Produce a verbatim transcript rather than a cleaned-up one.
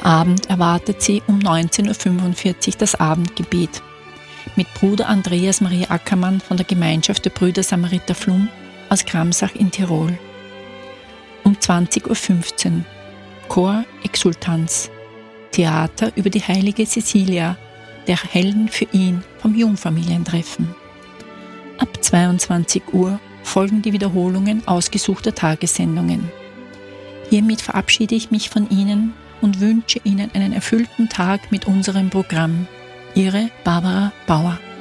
Abend erwartet sie um neunzehn Uhr fünfundvierzig das Abendgebet mit Bruder Andreas Maria Ackermann von der Gemeinschaft der Brüder Samariter Flum aus Gramsach in Tirol. Um zwanzig Uhr fünfzehn Chor Exultanz, Theater über die heilige Cecilia, der Helden für ihn vom Jungfamilientreffen. Ab zweiundzwanzig Uhr folgen die Wiederholungen ausgesuchter Tagessendungen. Hiermit verabschiede ich mich von Ihnen und wünsche Ihnen einen erfüllten Tag mit unserem Programm. Ihre Barbara Bauer.